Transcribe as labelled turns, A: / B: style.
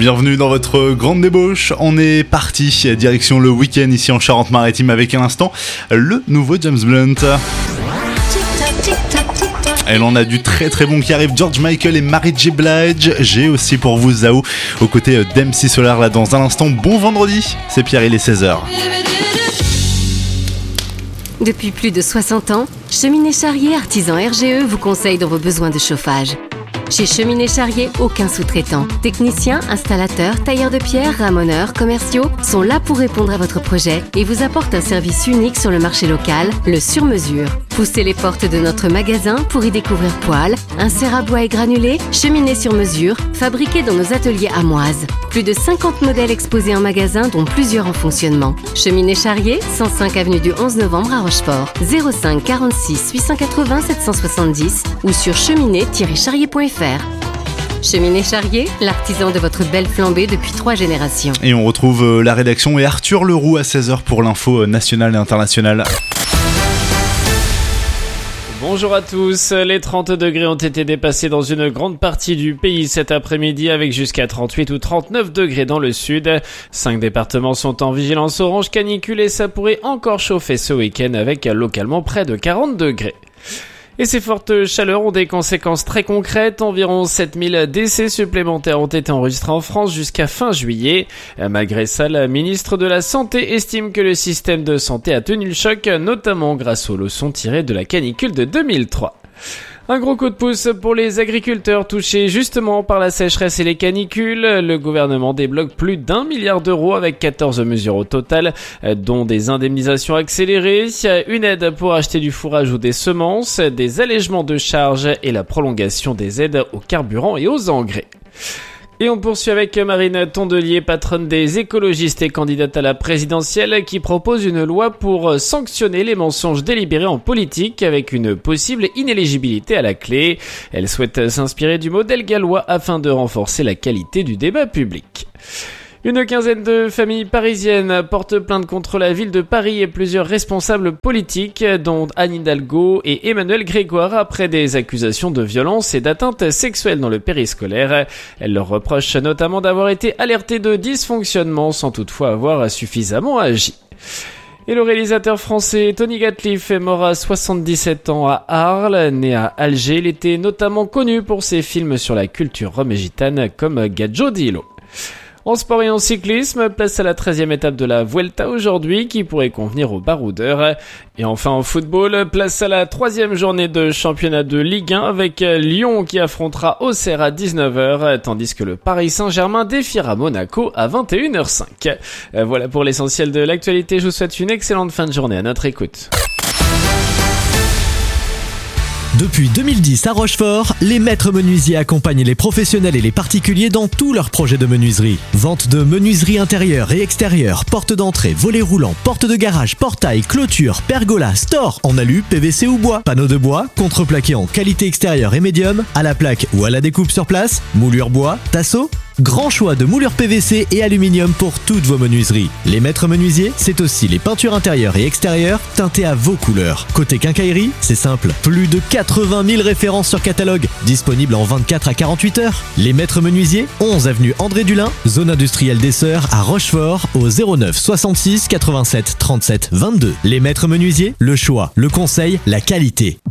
A: Bienvenue dans votre grande débauche. On est parti direction le week-end ici en Charente-Maritime avec à l'instant le nouveau James Blunt. Et l'on a du très très bon qui arrive, George Michael et Mary J. Blige. J'ai aussi pour vous Zao aux côtés d'MC Solar là dans un instant. Bon vendredi, c'est Pierre, il est 16h.
B: Depuis plus de 60 ans, Cheminée Charrier Artisan RGE vous conseille dans vos besoins de chauffage. Chez Cheminée Charrier, aucun sous-traitant. Techniciens, installateurs, tailleurs de pierre, ramoneurs, commerciaux sont là pour répondre à votre projet et vous apportent un service unique sur le marché local, le sur-mesure. Poussez les portes de notre magasin pour y découvrir poêles, inserts à bois et granulés, cheminées sur mesure, fabriquées dans nos ateliers amoises. Plus de 50 modèles exposés en magasin, dont plusieurs en fonctionnement. Cheminée Charrier, 105 avenue du 11 novembre à Rochefort. 05 46 880 770 ou sur cheminée-charrier.fr. Cheminée Charrier, l'artisan de votre belle flambée depuis 3 générations.
A: Et on retrouve la rédaction et Arthur Leroux à 16h pour l'info nationale et internationale.
C: Bonjour à tous, les 30 degrés ont été dépassés dans une grande partie du pays cet après-midi avec jusqu'à 38 ou 39 degrés dans le sud. 5 départements sont en vigilance orange canicule et ça pourrait encore chauffer ce week-end avec localement près de 40 degrés. Et ces fortes chaleurs ont des conséquences très concrètes. Environ 7000 décès supplémentaires ont été enregistrés en France jusqu'à fin juillet. Malgré ça, la ministre de la Santé estime que le système de santé a tenu le choc, notamment grâce aux leçons tirées de la canicule de 2003. Un gros coup de pouce pour les agriculteurs touchés justement par la sécheresse et les canicules. Le gouvernement débloque plus d'1 milliard d'euros avec 14 mesures au total, dont des indemnisations accélérées, une aide pour acheter du fourrage ou des semences, des allègements de charges et la prolongation des aides aux carburants et aux engrais. Et on poursuit avec Marine Tondelier, patronne des écologistes et candidate à la présidentielle, qui propose une loi pour sanctionner les mensonges délibérés en politique avec une possible inéligibilité à la clé. Elle souhaite s'inspirer du modèle gallois afin de renforcer la qualité du débat public. Une quinzaine de familles parisiennes portent plainte contre la ville de Paris et plusieurs responsables politiques, dont Anne Hidalgo et Emmanuel Grégoire, après des accusations de violence et d'atteinte sexuelle dans le périscolaire. Elles leur reprochent notamment d'avoir été alertées de dysfonctionnements sans toutefois avoir suffisamment agi. Et le réalisateur français Tony Gatliff est mort à 77 ans à Arles. Né à Alger, il était notamment connu pour ses films sur la culture romégitane comme Gadjo Dilo. En sport et en cyclisme, place à la 13e étape de la Vuelta aujourd'hui qui pourrait convenir aux baroudeurs. Et enfin en football, place à la 3e journée de championnat de Ligue 1 avec Lyon qui affrontera Auxerre à 19h tandis que le Paris Saint-Germain défiera Monaco à 21h05. Voilà pour l'essentiel de l'actualité, je vous souhaite une excellente fin de journée à notre écoute.
D: Depuis 2010 à Rochefort, les maîtres menuisiers accompagnent les professionnels et les particuliers dans tous leurs projets de menuiserie. Vente de menuiserie intérieure et extérieure, porte d'entrée, volets roulants, porte de garage, portail, clôture, pergola, store en alu, PVC ou bois, panneaux de bois, contreplaqué en qualité extérieure et médium, à la plaque ou à la découpe sur place, moulure bois, tasseau. Grand choix de moulures PVC et aluminium pour toutes vos menuiseries. Les maîtres menuisiers, c'est aussi les peintures intérieures et extérieures teintées à vos couleurs. Côté quincaillerie, c'est simple. Plus de 80 000 références sur catalogue, disponibles en 24 à 48 heures. Les maîtres menuisiers, 11 avenue André Dulin, zone industrielle des Sœurs à Rochefort, au 09 66 87 37 22. Les maîtres menuisiers, le choix, le conseil, la qualité.